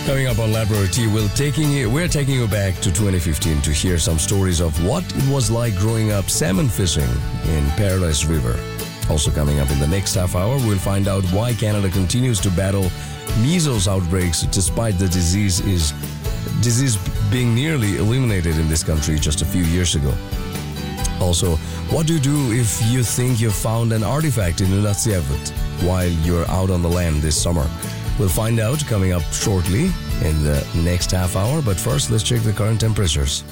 Coming up on Labrador Tea, we're taking you back to 2015 to hear some stories of what it was like growing up salmon fishing in Paradise River. Also coming up in the next half hour, we'll find out why Canada continues to battle measles outbreaks despite the disease being nearly eliminated in this country just a few years ago. Also, what do you do if you think you've found an artifact in Nunatsiavut while you're out on the land this summer? We'll find out coming up shortly in the next half hour, but first let's check the current temperatures.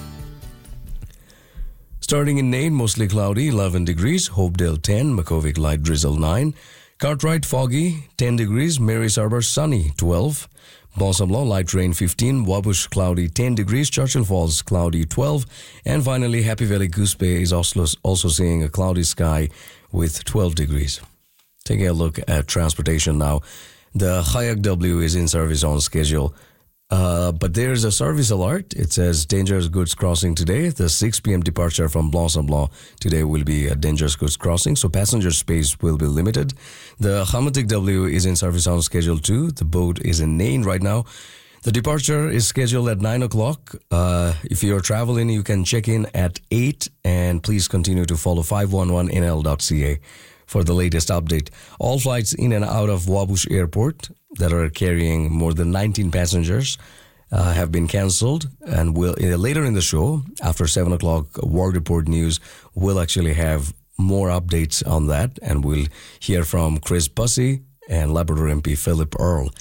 Starting in Nain, mostly cloudy, 11 degrees, Hopedale 10, Makkovik light drizzle 9, Cartwright foggy, 10 degrees, Mary's Harbour sunny, 12, Bon Sablon light rain 15, Wabush cloudy 10 degrees, Churchill Falls cloudy 12, and finally Happy Valley Goose Bay is also seeing a cloudy sky with 12 degrees. Taking a look at transportation now. The Hayak W is in service on schedule, but there's a service alert. It says dangerous goods crossing today. The 6 p.m. departure from Blanc-Sablon today will be a dangerous goods crossing, so passenger space will be limited. The Hamatik W is in service on schedule too. The boat is in Nain right now. The departure is scheduled at 9 o'clock. If you're traveling, you can check in at 8, and please continue to follow 511nl.ca. for the latest update. All flights in and out of Wabush Airport that are carrying more than 19 passengers have been cancelled, and will later in the show, after 7 o'clock, World Report News will actually have more updates on that, and we'll hear from Chris Bussey and Labrador MP Philip Earle.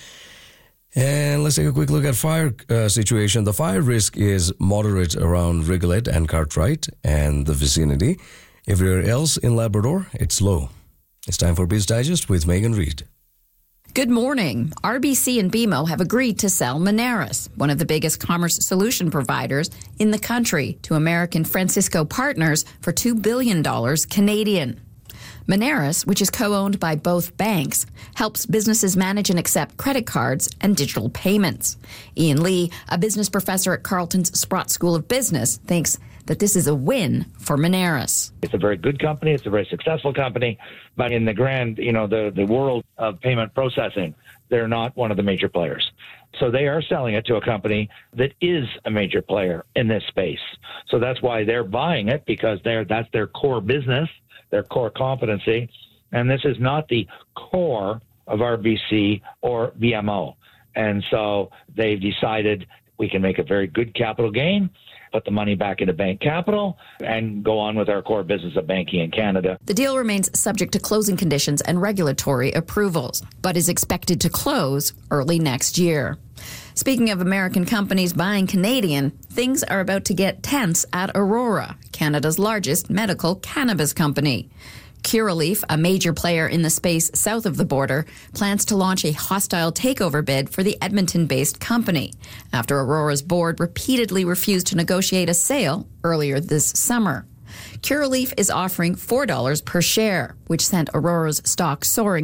And let's take a quick look at fire situation. The fire risk is moderate around Rigolette and Cartwright and the vicinity. Everywhere else in Labrador, it's low. It's time for Biz Digest with Megan Reid. Good morning. RBC and BMO have agreed to sell Moneris, one of the biggest commerce solution providers in the country, to American Francisco Partners for $2 billion Canadian. Moneris, which is co-owned by both banks, helps businesses manage and accept credit cards and digital payments. Ian Lee, a business professor at Carleton's Sprott School of Business, thinks that this is a win for Moneris. It's a very good company. It's a very successful company. But in the grand, the world of payment processing, they're not one of the major players. So they are selling it to a company that is a major player in this space. So that's why they're buying it, because that's their core business, their core competency. And this is not the core of RBC or BMO. And so they've decided we can make a very good capital gain, put the money back into bank capital, and go on with our core business of banking in Canada. The deal remains subject to closing conditions and regulatory approvals, but is expected to close early next year. Speaking of American companies buying Canadian, things are about to get tense at Aurora, Canada's largest medical cannabis company. Curaleaf, a major player in the space south of the border, plans to launch a hostile takeover bid for the Edmonton-based company after Aurora's board repeatedly refused to negotiate a sale earlier this summer. Curaleaf is offering $4 per share, which sent Aurora's stock soaring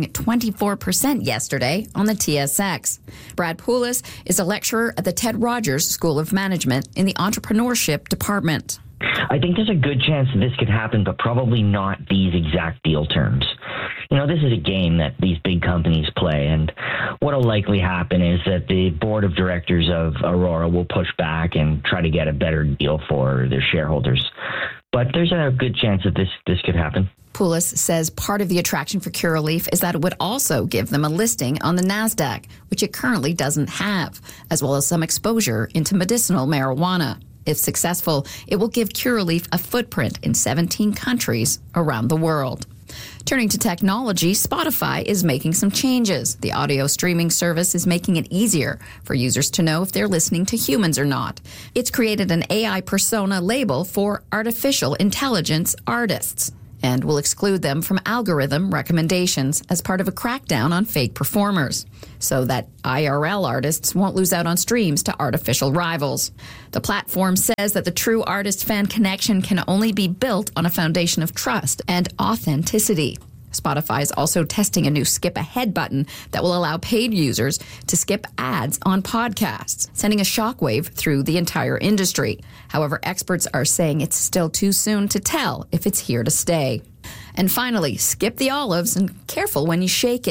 24% yesterday on the TSX. Brad Poulos is a lecturer at the Ted Rogers School of Management in the Entrepreneurship Department. I think there's a good chance that this could happen, but probably not these exact deal terms. This is a game that these big companies play, and what will likely happen is that the board of directors of Aurora will push back and try to get a better deal for their shareholders. But there's a good chance that this could happen. Poulos says part of the attraction for Curaleaf is that it would also give them a listing on the NASDAQ, which it currently doesn't have, as well as some exposure into medicinal marijuana. If successful, it will give Curaleaf a footprint in 17 countries around the world. Turning to technology, Spotify is making some changes. The audio streaming service is making it easier for users to know if they're listening to humans or not. It's created an AI persona label for artificial intelligence artists and will exclude them from algorithm recommendations as part of a crackdown on fake performers, so that IRL artists won't lose out on streams to artificial rivals. The platform says that the true artist-fan connection can only be built on a foundation of trust and authenticity. Spotify is also testing a new skip ahead button that will allow paid users to skip ads on podcasts, sending a shockwave through the entire industry. However, experts are saying it's still too soon to tell if it's here to stay. And finally, skip the olives and careful when you shake it.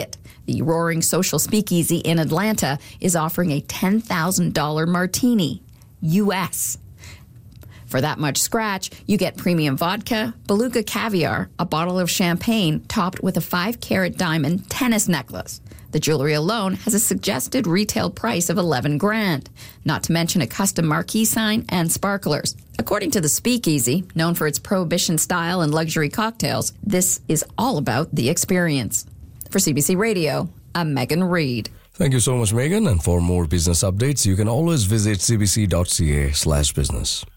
The Roaring Social Speakeasy in Atlanta is offering a $10,000 martini, U.S. For that much scratch, you get premium vodka, beluga caviar, a bottle of champagne topped with a 5-carat diamond tennis necklace. The jewelry alone has a suggested retail price of $11,000, not to mention a custom marquee sign and sparklers. According to the Speakeasy, known for its prohibition style and luxury cocktails, this is all about the experience. For CBC Radio, I'm Megan Reid. Thank you so much, Megan. And for more business updates, you can always visit cbc.ca/business.